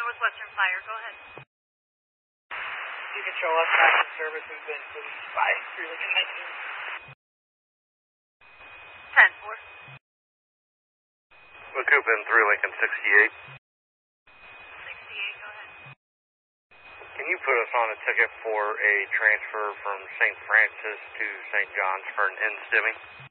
with Western Fire. Go ahead. You can show us back in service. We've been released by 3 Lincoln 19. 10-4. McCoupin, 3 Lincoln 68. 68, go ahead. Can you put us on a ticket for a transfer from St. Francis to St. John's for an end stimming?